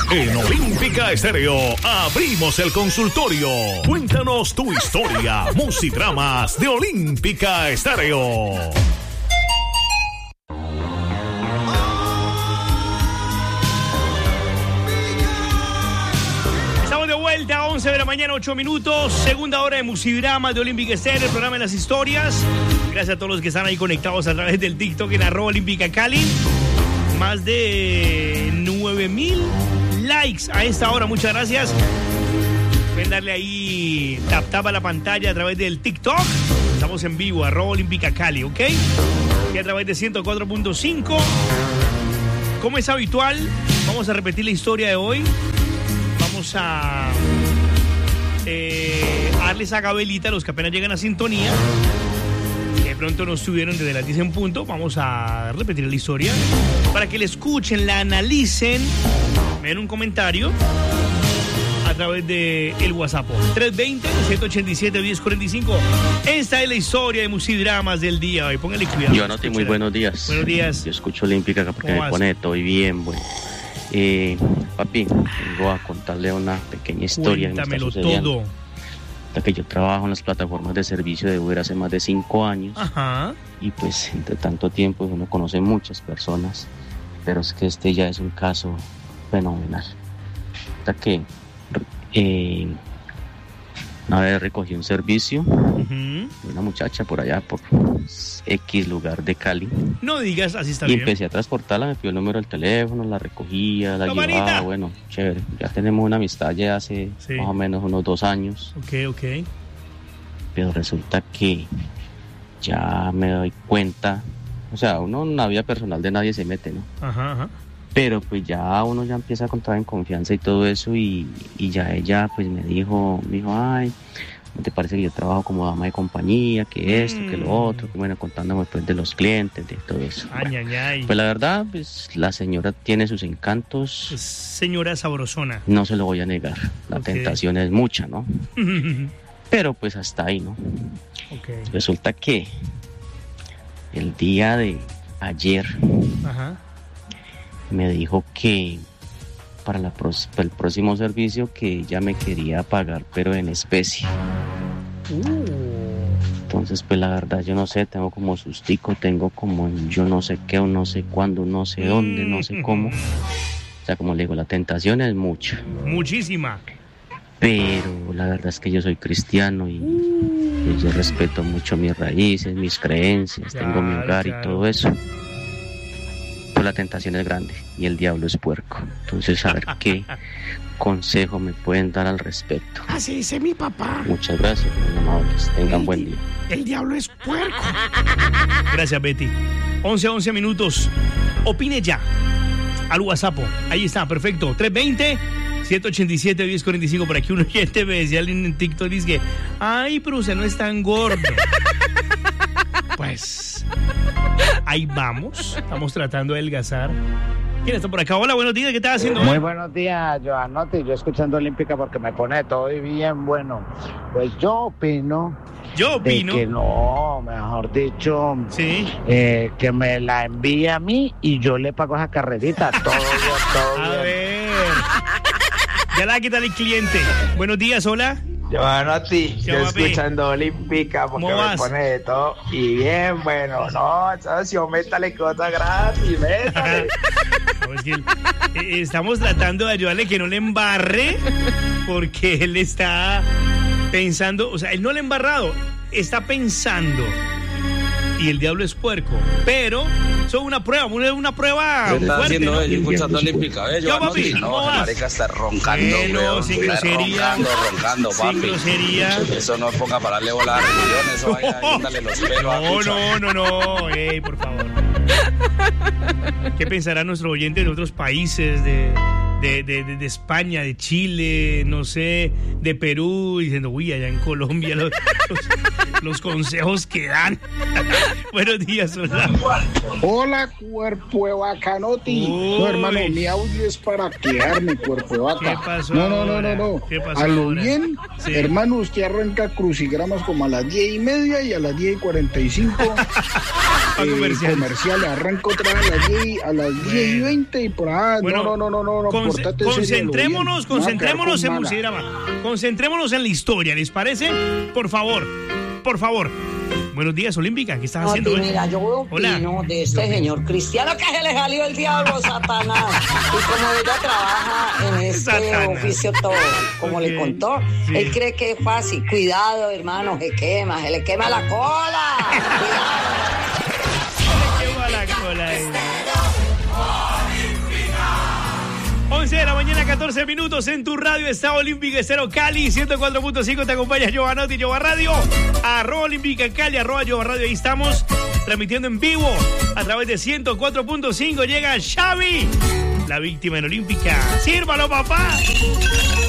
En Olímpica Estéreo abrimos el consultorio. Cuéntanos tu historia. Musidramas de Olímpica Estéreo. Estamos de vuelta a 11 de la mañana, 8 minutos. Segunda hora de Musidramas de Olímpica Estéreo, el programa de las historias. Gracias a todos los que están ahí conectados a través del TikTok en @OlímpicaCali. Más de 9,000 likes a esta hora. Muchas gracias. Pueden darle ahí tap a la pantalla a través del TikTok. Estamos en vivo, @OlímpicaCali, ¿ok? Y a través de 104.5. Como es habitual, vamos a repetir la historia de hoy. Vamos a darles a Gabelita, los que apenas llegan a sintonía. De pronto no estuvieron desde las 10 en punto. Vamos a repetir la historia para que la escuchen, la analicen, me den un comentario a través de el WhatsApp 320-187-1045. Esta es la historia de Musidramas del día hoy. Póngale cuidado. Yo anoté muy buenos días. Buenos días. Yo escucho Olímpica porque me pone todo y bien, bueno. Papi, vengo a contarle una pequeña historia. Cuéntamelo todo. Que yo trabajo en las plataformas de servicio de Uber hace más de 5 años. Ajá. Y pues entre tanto tiempo uno conoce muchas personas, pero es que este ya es un caso fenomenal. Hasta que una vez recogí un servicio de una muchacha por allá por X lugar de Cali. No digas, así está y bien. Empecé a transportarla, me pidió el número del teléfono, la recogía, la ¡Camarita! llevaba, bueno, chévere. Ya tenemos una amistad ya hace más o menos unos 2 años. Ok. Pero resulta que ya me doy cuenta, o sea, uno en la vida personal de nadie se mete, ¿no? Ajá. Pero pues ya uno ya empieza a contar en confianza y todo eso y ya ella pues me dijo, ay, ¿no te parece que yo trabajo como dama de compañía, que esto, que lo otro? Que bueno, contándome pues de los clientes, de todo eso. Ay. Pues la verdad, pues la señora tiene sus encantos. Es señora sabrosona. No se lo voy a negar, la tentación es mucha, ¿no? Pero pues hasta ahí, ¿no? Resulta que el día de ayer me dijo que para el próximo servicio que ella me quería pagar, pero en especie. Entonces, pues la verdad yo no sé, tengo como sustico, tengo como yo no sé qué, o no sé cuándo, no sé dónde, no sé cómo. O sea, como le digo, la tentación es mucha. Muchísima. Pero la verdad es que yo soy cristiano y pues, yo respeto mucho mis raíces, mis creencias, tengo mi hogar y todo eso. Pero la tentación es grande y el diablo es puerco. Entonces, a ver qué consejo me pueden dar al respecto. Así dice mi papá. Muchas gracias, muy amables. Tengan buen día. El diablo es puerco. Gracias, Betty. 11 minutos. Opine ya. Al WhatsApp. Ahí está, perfecto. 320-187-1045. Por aquí un oyente me decía alguien en TikTok, dice que, ay, pero usted no es tan gordo. Pues ahí vamos. Estamos tratando de adelgazar. ¿Quién está por acá? Hola, buenos días. ¿Qué estás haciendo? Muy buenos días, Joanotti. Yo escuchando Olímpica porque me pone todo y bien bueno. Pues yo opino de que no, mejor dicho, que me la envíe a mí y yo le pago esa carrerita. Todo bien. A ver. Ya la quita el cliente. Buenos días, hola. Joanotti, yo escuchando Olímpica porque me pone de todo y bien bueno. No, socio, métale cosas gratis, métale. Estamos tratando de ayudarle que no le embarre porque él está pensando, o sea, él no le ha embarrado, está pensando y el diablo es puerco, pero son una prueba ¿Qué está fuerte, haciendo ¿no? él? Escuchando Olímpica, ¿Yo, papi? No, marica está roncando, no, sin grosería. Roncando, papi. Sin grosería. Eso no ponga para darle bola a la religión, eso vaya, dándole los pelos. No, por favor. ¿Qué pensará nuestro oyente de otros países, de España, de Chile, no sé, de Perú, diciendo, uy, allá en Colombia los consejos que dan? Buenos días, hola. Hola, cuerpo de bacanoti. No, hermano, mi audio es para quejarme, cuerpo de vaca. ¿Qué pasó? No. ¿Qué pasó a lo ahora? bien, sí. Hermano, usted arranca crucigramas como a las 10:30 y a las 10:45 comercial. Arranco otra vez a las 10:20 y por ahí. Bueno, no. Concentrémonos en Musidrama. Concentrémonos en la historia, ¿les parece? Por favor. Buenos días, Olímpica. ¿Qué estás haciendo? Mira, yo opino de este señor cristiano que se le salió el diablo, Satanás. Y como ella trabaja en este oficio todo, como le contó, él cree que es fácil. Cuidado, hermano, se le quema la cola. Se le quema la cola. 11 de la mañana, 14 minutos en tu radio. Está Olímpica Estéreo Cali, 104.5. Te acompaña Giovanotti, Giova Radio, @Olímpica Cali, @Giova Radio. Ahí estamos transmitiendo en vivo a través de 104.5. Llega Xavi, la víctima en Olímpica. ¡Sírvalo, papá!